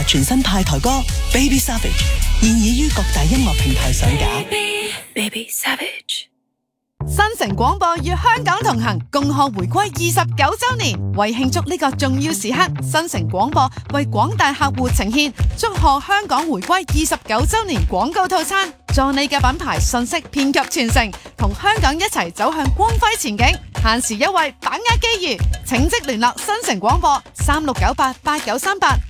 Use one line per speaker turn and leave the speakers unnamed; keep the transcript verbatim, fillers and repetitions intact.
華全新派台歌《Baby Savage》現已於各大音樂平台上架。
Baby, Baby Savage。
新城廣播與香港同行，共賀回歸二十九周年。為慶祝呢個重要時刻，新城廣播為廣大客戶呈獻祝賀香港回歸二十九周年廣告套餐，助你嘅品牌信息遍及全城，同香港一齊走向光輝前景。限時優惠，把握機遇，請即聯絡新城廣播三六九八八九三八